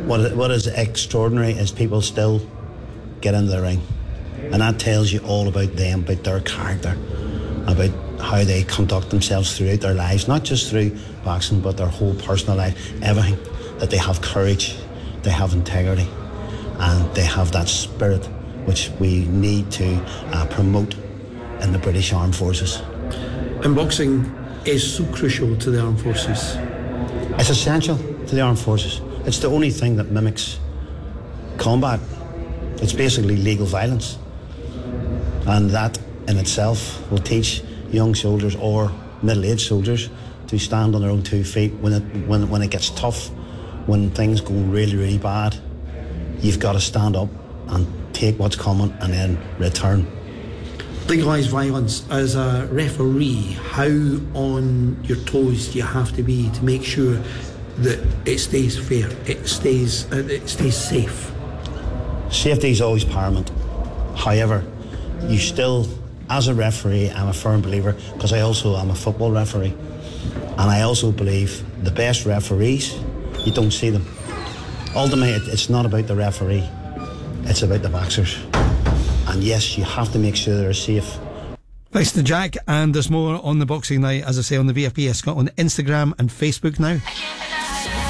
What is extraordinary is people still get into the ring, and that tells you all about them, about their character, about how they conduct themselves throughout their lives, not just through boxing but their whole personal life, everything. That they have courage, they have integrity, and they have that spirit which we need to promote in the British Armed Forces. And boxing is so crucial to the Armed Forces. It's essential to the Armed Forces. It's the only thing that mimics combat. It's basically legal violence, and that in itself will teach young soldiers or middle-aged soldiers to stand on their own 2 feet when it gets tough, when things go really, really bad. You've got to stand up and take what's coming and then return. Legalised violence, as a referee, how on your toes do you have to be to make sure that it stays fair, it stays safe? Safety is always paramount. However, you still, as a referee, I'm a firm believer, because I also am a football referee, and I also believe the best referees, you don't see them. Ultimately, it's not about the referee, it's about the boxers. And yes, you have to make sure they're safe. Thanks to Jack, and there's more on the Boxing Night, as I say, on the VFBS Scotland Instagram and Facebook now.